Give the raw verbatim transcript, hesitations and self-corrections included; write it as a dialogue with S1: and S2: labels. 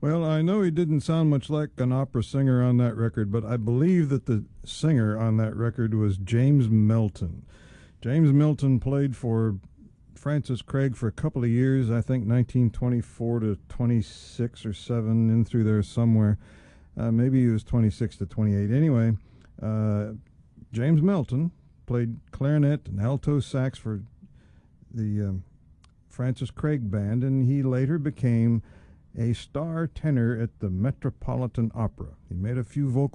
S1: Well, I know he didn't sound much like an opera singer on that record, but I believe that the singer on that record was James Melton. James Melton played for Francis Craig for a couple of years, I think nineteen twenty-four to twenty-six or seven, in through there somewhere. Uh, maybe he was twenty-six to twenty-eight. Anyway, uh, James Melton played clarinet and alto sax for the um, Francis Craig Band, and he later became a star tenor at the Metropolitan Opera. He made a few vocal